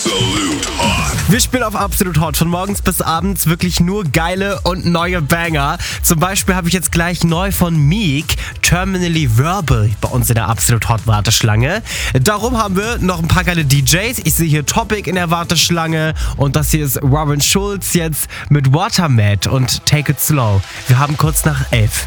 Absolute Hot. Wir spielen auf Absolut Hot von morgens bis abends wirklich nur geile und neue Banger. Zum Beispiel habe ich jetzt gleich neu von Meek, Terminally Verbal, bei uns in der Absolut Hot Warteschlange. Darum haben wir noch ein paar geile DJs. Ich sehe hier Topic in der Warteschlange und das hier ist Warren Schulz jetzt mit Watermat und Take It Slow. Wir haben kurz nach 11.